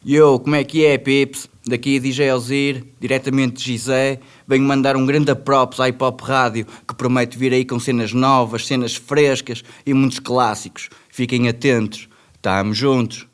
Yo, como é que é, Pips? Daqui DJ Ozir, diretamente de Gizé. Venho mandar um grande props à Hip Hop Rádio, que promete vir aí com cenas novas, cenas frescas e muitos clássicos. Fiquem atentos. Tamo juntos.